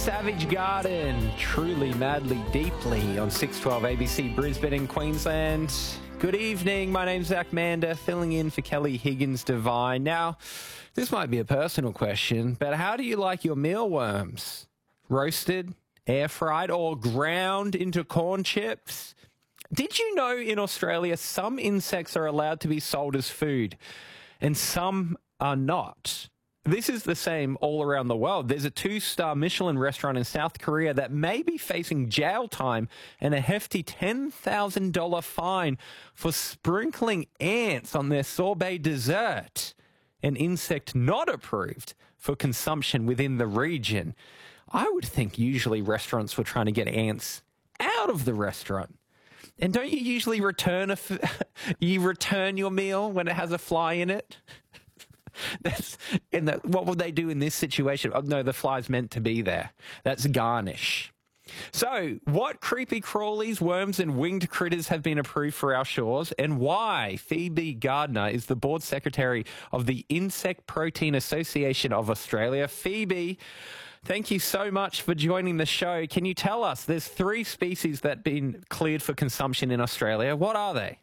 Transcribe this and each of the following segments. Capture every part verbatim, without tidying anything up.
Savage Garden, truly, madly, deeply on six twelve A B C Brisbane in Queensland. Good evening, my name's Zach Mander, filling in for Kelly Higgins-Devine. Now, this might be a personal question, but how do you like your mealworms? Roasted, air-fried, or ground into corn chips? Did you know in Australia some insects are allowed to be sold as food and some are not? This is the same all around the world. There's a two-star Michelin restaurant in South Korea that may be facing jail time and a hefty ten thousand dollars fine for sprinkling ants on their sorbet dessert, an insect not approved for consumption within the region. I would think usually restaurants were trying to get ants out of the restaurant. And don't you usually return a f- you return your meal when it has a fly in it? That's in the, what would they do in this situation? Oh, no, the fly's meant to be there. That's garnish. So, what creepy crawlies, worms, and winged critters have been approved for our shores, and why? Phoebe Gardner is the board secretary of the Insect Protein Association of Australia. Phoebe, thank you so much for joining the show. Can you tell us, there's three species that have been cleared for consumption in Australia. What are they?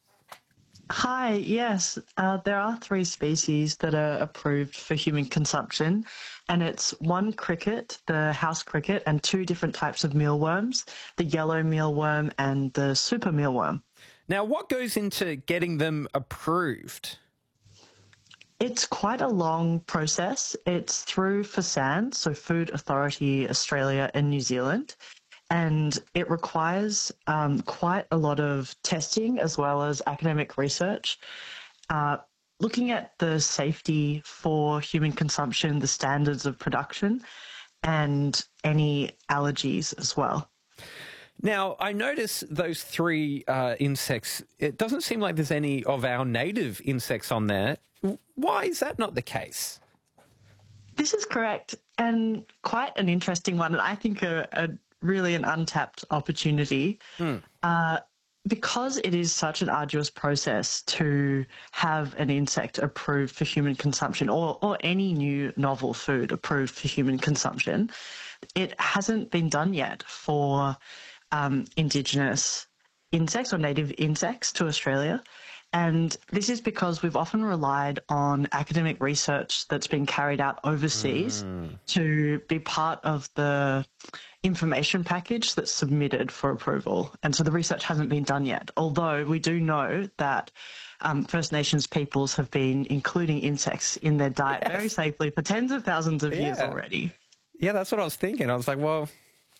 Hi, yes, uh, there are three species that are approved for human consumption, and it's one cricket, the house cricket, and two different types of mealworms, the yellow mealworm and the super mealworm. Now, what goes into getting them approved? It's quite a long process. It's through FSAN, so Food Authority Australia and New Zealand. And it requires um, quite a lot of testing as well as academic research, uh, looking at the safety for human consumption, the standards of production, and any allergies as well. Now, I notice those three uh, insects, it doesn't seem like there's any of our native insects on there. Why is that not the case? This is correct, and quite an interesting one, and I think a, a really an untapped opportunity. Mm. Uh, because it is such an arduous process to have an insect approved for human consumption, or, or any new novel food approved for human consumption, it hasn't been done yet for um, Indigenous insects or native insects to Australia. And this is because we've often relied on academic research that's been carried out overseas mm. to be part of the information package that's submitted for approval. And so the research hasn't been done yet, although we do know that um, First Nations peoples have been including insects in their diet yes. very safely for tens of thousands of yeah. years already. Yeah, that's what I was thinking. I was like, well,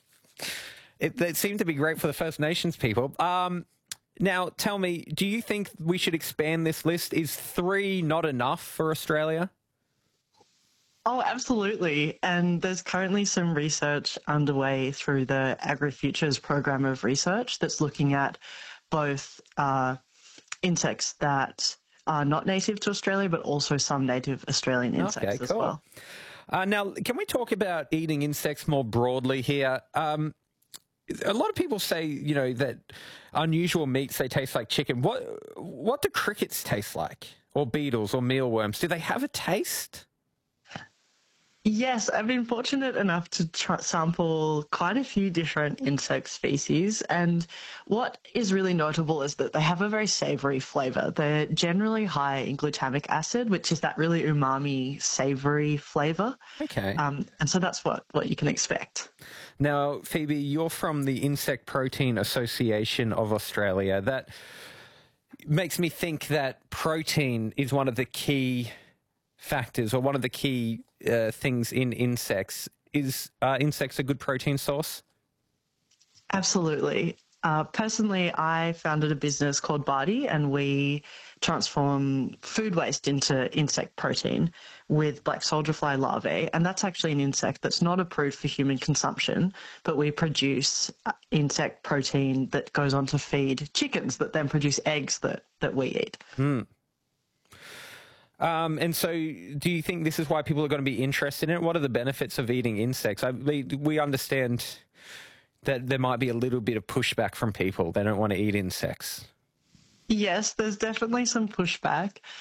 it, it seemed to be great for the First Nations people. Um, Now, tell me, do you think we should expand this list? Is three not enough for Australia? Oh, absolutely. And there's currently some research underway through the AgriFutures program of research that's looking at both uh, insects that are not native to Australia, but also some native Australian insects okay, as cool. well. Uh, now, can we talk about eating insects more broadly here? Um, A lot of people say, you know, that unusual meats, they taste like chicken. What what do crickets taste like? Or beetles or mealworms? Do they have a taste? Yes, I've been fortunate enough to try, sample quite a few different insect species, and what is really notable is that they have a very savoury flavour. They're generally high in glutamic acid, which is that really umami, savoury flavour. Okay. Um, and so that's what, what you can expect. Now, Phoebe, you're from the Insect Protein Association of Australia. That makes me think that protein is one of the key factors or one of the key uh, things in insects. Is uh, insects a good protein source? Absolutely. Uh, personally, I founded a business called Bardi, and we transform food waste into insect protein with black soldier fly larvae. And that's actually an insect that's not approved for human consumption, but we produce insect protein that goes on to feed chickens that then produce eggs that, that we eat. Mm. Um, and so do you think this is why people are going to be interested in it? What are the benefits of eating insects? I, we, we understand that there might be a little bit of pushback from people. They don't want to eat insects. Yes, there's definitely some pushback.